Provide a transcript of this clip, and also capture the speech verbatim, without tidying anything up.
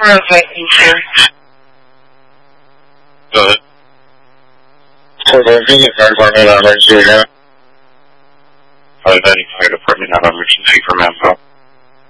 Okay, thank you. Go ahead. So the thing is, fire department, emergency again. Five ninety fire department, not emergency for manpower.